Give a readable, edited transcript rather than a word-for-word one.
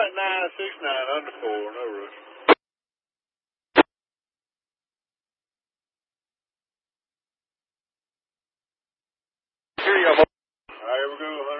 Flight 969 under 4, no rush. Here you go. All right, here we go,